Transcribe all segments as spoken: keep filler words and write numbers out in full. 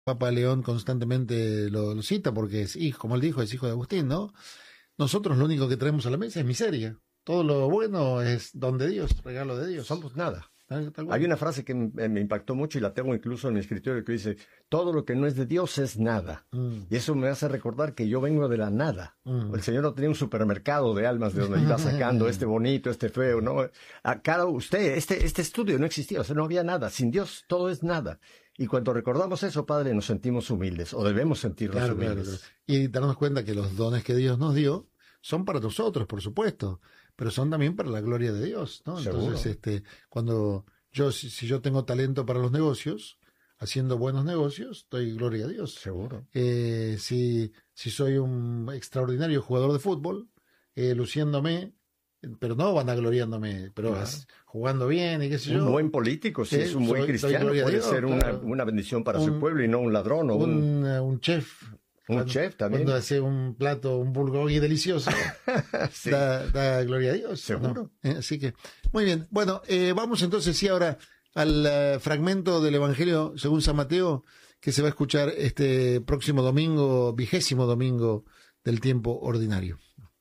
Papa León constantemente lo, lo cita porque es hijo, como él dijo, es hijo de Agustín, ¿no? Nosotros lo único que traemos a la mesa es miseria. Todo lo bueno es don de Dios, regalo de Dios. Somos nada. Tal, tal Hay una frase que me, me impactó mucho y la tengo incluso en mi escritorio que dice, todo lo que no es de Dios es nada. Mm. Y eso me hace recordar que yo vengo de la nada. Mm. El Señor no tenía un supermercado de almas de donde iba sacando este bonito, este feo, ¿no? A cada usted, este, este estudio no existía, o sea, no había nada. Sin Dios todo es nada. Y cuando recordamos eso, Padre, nos sentimos humildes, o debemos sentirnos Claro, humildes. claro, claro. Y darnos cuenta que los dones que Dios nos dio son para nosotros, por supuesto, pero son también para la gloria de Dios, ¿no? Seguro. Entonces, este, cuando yo, si, si yo tengo talento para los negocios, haciendo buenos negocios, doy gloria a Dios. Seguro. Eh, si, si soy un extraordinario jugador de fútbol, eh, luciéndome, pero no vanagloriándome, pero Claro. as- jugando bien y qué sé yo. Un buen político, si Sí, es un buen soy- doy cristiano, gloria a puede Dios, ser una, claro. una bendición para su Un- pueblo y no un ladrón o un... un, eh, un chef. Un cuando- chef también. Cuando hace un plato, un bulgogi delicioso, Sí. da, da gloria a Dios. Seguro. ¿No? Eh, Así que, muy bien. Bueno, eh, vamos entonces sí ahora al eh, fragmento del Evangelio según San Mateo, que se va a escuchar este próximo domingo, vigésimo domingo del tiempo ordinario.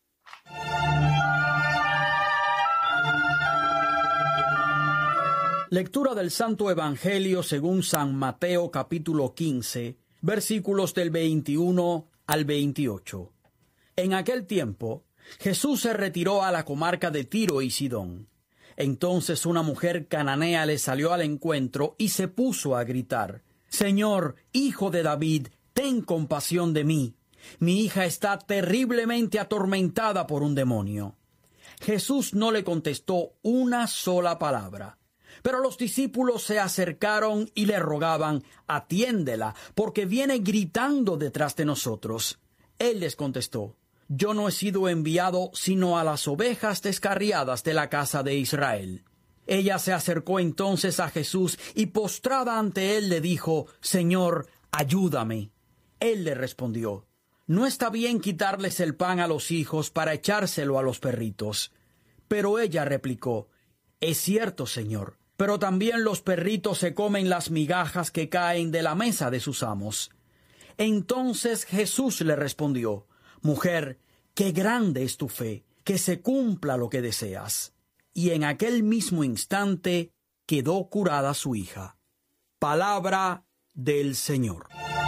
Lectura del Santo Evangelio según San Mateo capítulo quince, versículos del veintiuno al veintiocho. En aquel tiempo, Jesús se retiró a la comarca de Tiro y Sidón. Entonces una mujer cananea le salió al encuentro y se puso a gritar, «Señor, hijo de David, ten compasión de mí. Mi hija está terriblemente atormentada por un demonio». Jesús no le contestó una sola palabra. Pero los discípulos se acercaron y le rogaban, «Atiéndela, porque viene gritando detrás de nosotros». Él les contestó, «Yo no he sido enviado sino a las ovejas descarriadas de la casa de Israel». Ella se acercó entonces a Jesús y postrada ante él le dijo, «Señor, ayúdame». Él le respondió, «No está bien quitarles el pan a los hijos para echárselo a los perritos». Pero ella replicó, «Es cierto, Señor, pero también los perritos se comen las migajas que caen de la mesa de sus amos». Entonces Jesús le respondió, «Mujer, qué grande es tu fe, que se cumpla lo que deseas». Y en aquel mismo instante quedó curada su hija. Palabra del Señor.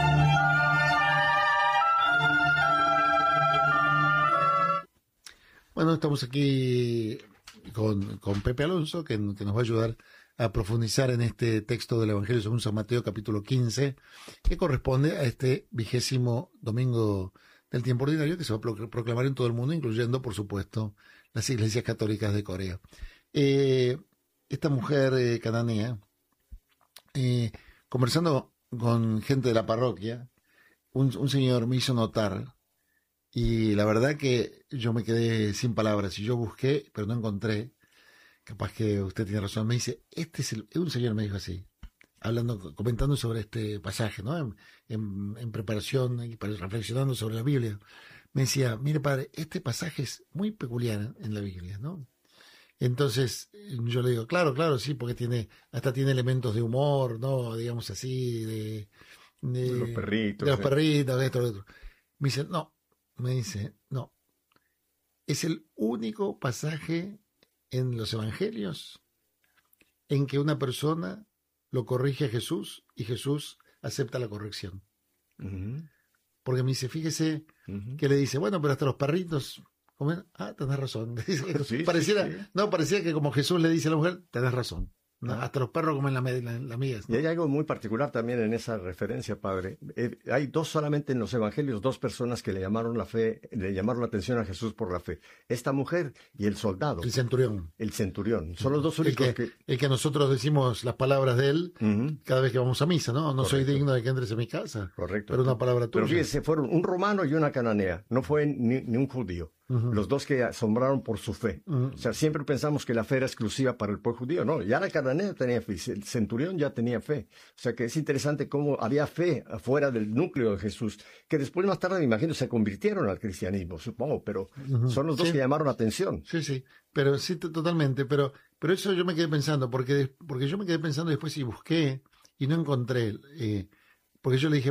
Bueno, estamos aquí con, con Pepe Alonso, que, que nos va a ayudar a profundizar en este texto del Evangelio según San Mateo, capítulo quince, que corresponde a este vigésimo domingo del tiempo ordinario que se va a pro- proclamar en todo el mundo, incluyendo, por supuesto, las iglesias católicas de Corea. Eh, esta mujer eh, cananea, eh, conversando con gente de la parroquia, un, un señor me hizo notar, y la verdad que yo me quedé sin palabras, y yo busqué, pero no encontré, capaz que usted tiene razón, me dice, este es el, un señor me dijo así, hablando, comentando sobre este pasaje, ¿no? En, en, en preparación y reflexionando sobre la Biblia, me decía, mire padre, este pasaje es muy peculiar en la Biblia, ¿no? Entonces yo le digo, claro, claro, sí, porque tiene, hasta tiene elementos de humor, ¿no? Digamos así, de, de, De los perritos. de los eh. perritos, de esto, de otro. Me dice, no, me dice, no, es el único pasaje en los evangelios en que una persona lo corrige a Jesús y Jesús acepta la corrección. Ujú, Porque me dice, fíjese ujú. que le dice, bueno, pero hasta los perritos comen. Ah, tenés razón. Sí, pareciera, sí, sí. no, parecía que como Jesús le dice a la mujer, tenés razón. No, Ah. hasta los perros comen las la, la migas, Y ¿no? hay algo muy particular también en esa referencia, padre. Eh, hay dos solamente en los evangelios, dos personas que le llamaron la fe, le llamaron la atención a Jesús por la fe. Esta mujer y el soldado, El centurión. el centurión. Son los dos El únicos que, que... el que nosotros decimos las palabras de él Ujú, cada vez que vamos a misa, ¿no? No soy Correcto. digno de que entres en mi casa. correcto. Pero una palabra tuya. Pero fíjese, fueron un romano y una cananea. No fue ni, ni un judío. Ujú. Los dos que asombraron por su fe. Ujú. O sea, siempre pensamos que la fe era exclusiva para el pueblo judío. No, ya la cananea tenía fe, el centurión ya tenía fe. O sea, que es interesante cómo había fe afuera del núcleo de Jesús, que después más tarde, me imagino, se convirtieron al cristianismo, supongo, pero Ujú. son los dos Sí. que llamaron la atención. Sí, sí, pero sí, t- totalmente, pero, pero eso yo me quedé pensando, porque, porque yo me quedé pensando después y busqué y no encontré, eh, porque yo le dije,